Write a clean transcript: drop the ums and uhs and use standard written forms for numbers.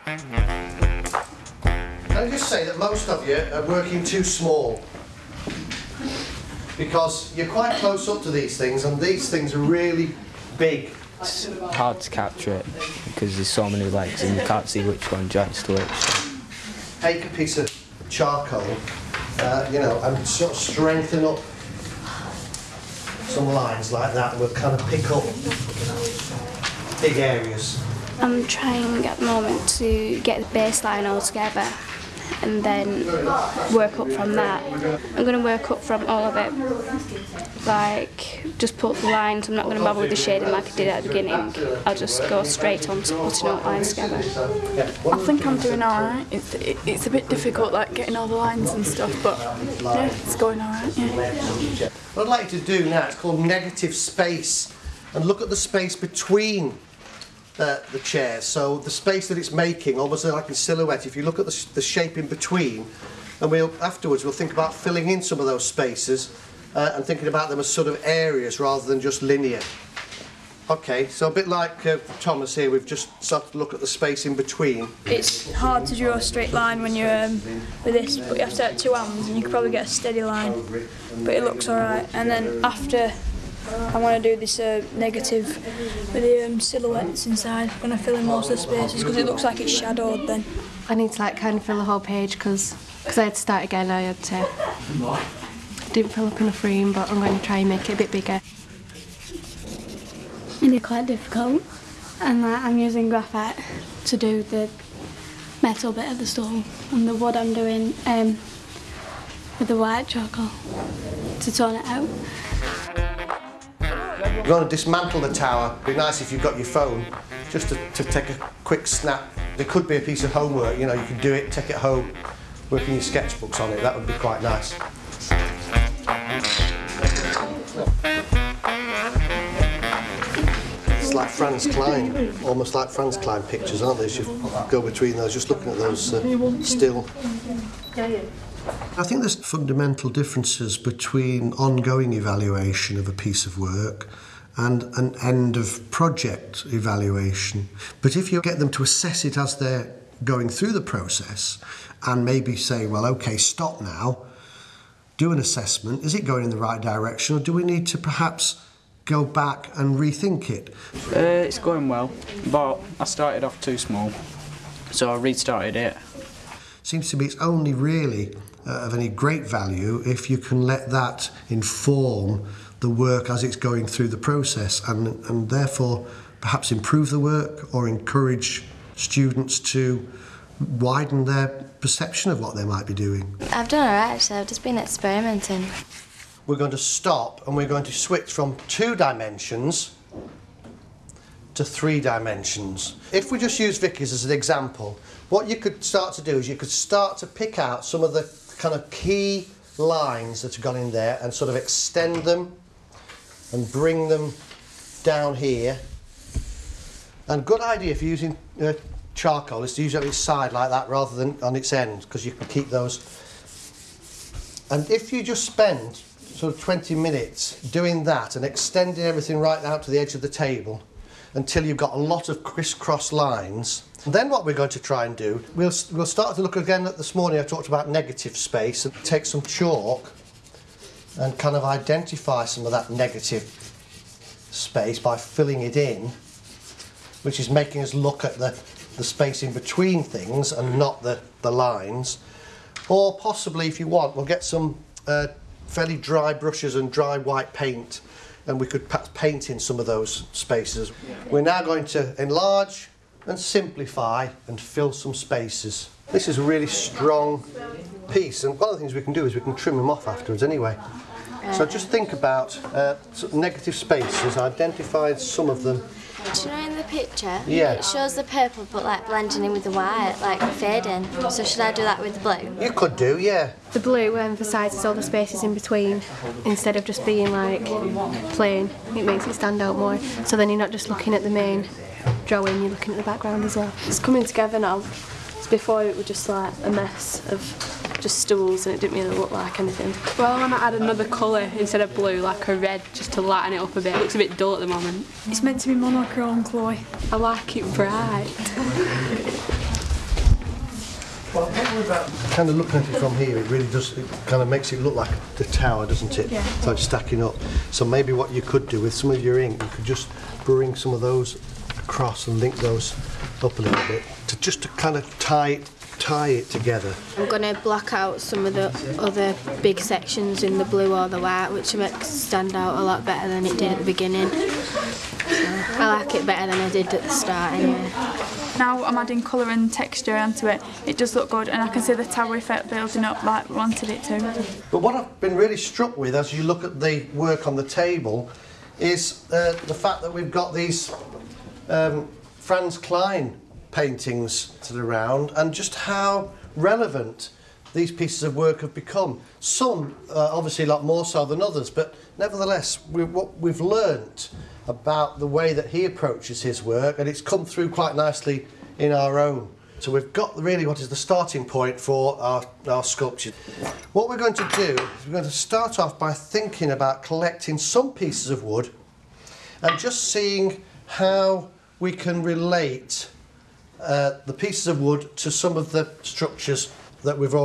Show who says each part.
Speaker 1: Can I just say that most of you are working too small, because you're quite close up to these things, and these things are really big.
Speaker 2: It's hard to capture it because there's so many legs and you can't see which one joins to which.
Speaker 1: Take a piece of charcoal, you know, and sort of strengthen up some lines like that, and we'll kind of pick up big areas.
Speaker 3: I'm trying at the moment to get the baseline all together and then work up from that. I'm going to work up from all of it, like just put the lines. I'm not going to bother with the shading like I did at the beginning. I'll just go straight on to putting all lines together.
Speaker 4: I think I'm doing alright. It's a bit difficult, like getting all the lines and stuff, but yeah, it's going alright, yeah.
Speaker 1: What I'd like you to do now, it's called negative space, and look at the space between the chairs. So the space that it's making, almost like in silhouette, if you look at the shape in between, and afterwards we'll think about filling in some of those spaces and thinking about them as sort of areas rather than just linear. Okay, so a bit like Thomas here, we've just started to look at the space in between.
Speaker 4: It's hard to draw a straight line when you're with this, but you have to have two hands and you can probably get a steady line, but it looks alright. And then after I want to do this negative with the silhouettes inside. I'm going to fill in most of the spaces because it looks like it's shadowed then.
Speaker 5: I need to like kind of fill the whole page because I had to start again. I didn't fill up enough room, but I'm going to try and make it a bit bigger.
Speaker 3: It's quite difficult, and I'm using graphite to do the metal bit of the stool, and the wood I'm doing with the white charcoal to tone it out.
Speaker 1: We're going to dismantle the tower. It'd be nice if you've got your phone just to take a quick snap. There could be a piece of homework, you know, you could do it, take it home, work in your sketchbooks on it. That would be quite nice. It's like Franz Klein, almost like Franz Klein pictures, aren't they? As you go between those, just looking at those still. I think there's fundamental differences between ongoing evaluation of a piece of work and an end of project evaluation. But if you get them to assess it as they're going through the process and maybe say, well, okay, stop now, do an assessment, is it going in the right direction, or do we need to perhaps go back and rethink it?
Speaker 2: It's going well, but I started off too small, so I restarted it.
Speaker 1: Seems to me it's only really of any great value if you can let that inform the work as it's going through the process, and therefore perhaps improve the work or encourage students to widen their perception of what they might be doing.
Speaker 6: I've done alright actually, I've just been experimenting.
Speaker 1: We're going to stop and we're going to switch from 2 dimensions to 3 dimensions. If we just use Vicky's as an example, what you could start to do is you could start to pick out some of the kind of key lines that have gone in there and sort of extend them and bring them down here. And good idea if you're using charcoal is to use it on its side like that rather than on its end, because you can keep those. And if you just spend sort of 20 minutes doing that and extending everything right out to the edge of the table until you've got a lot of crisscross lines, then what we're going to try and do, we'll start to look again at this morning I talked about negative space, and take some chalk and kind of identify some of that negative space by filling it in, which is making us look at the space in between things and not the lines. Or possibly, if you want, we'll get some fairly dry brushes and dry white paint, and we could perhaps paint in some of those spaces. We're now going to enlarge and simplify and fill some spaces. This is a really strong piece, and one of the things we can do is we can trim them off afterwards anyway. So just think about sort of negative spaces, identify some of them.
Speaker 6: Do you know in the picture?
Speaker 1: Yeah.
Speaker 6: It shows the purple but like blending in with the white, like fading. So should I do that with the blue?
Speaker 1: You could do, yeah.
Speaker 5: The blue emphasises all the spaces in between instead of just being like plain. It makes it stand out more. So then you're not just looking at the main drawing, you're looking at the background as well. It's coming together now. Before it was just like a mess of just stools and it didn't really look like anything.
Speaker 7: Well, I might add another colour instead of blue, like a red, just to lighten it up a bit. It looks a bit dull at the moment.
Speaker 4: It's meant to be monochrome, Chloe.
Speaker 7: I like it bright.
Speaker 1: Kind of looking at it from here, it really does, it kind of makes it look like the tower, doesn't it?
Speaker 4: Yeah.
Speaker 1: So it's stacking up. So maybe what you could do with some of your ink, you could just bring some of those across and link those up a little bit to kind of tie it together.
Speaker 5: I'm going to black out some of the other big sections in the blue or the white, which makes it stand out a lot better than it did at the beginning. So I like it better than I did at the start anyway.
Speaker 4: Now I'm adding colour and texture onto it, it does look good, and I can see the tower effect building up like we wanted it to.
Speaker 1: But what I've been really struck with as you look at the work on the table is the fact that we've got these Franz Klein paintings around, and just how relevant these pieces of work have become. Some obviously a lot more so than others, but nevertheless what we've learnt about the way that he approaches his work, and it's come through quite nicely in our own. So we've got really what is the starting point for our sculpture. What we're going to do is we're going to start off by thinking about collecting some pieces of wood and just seeing how we can relate the pieces of wood to some of the structures that we've already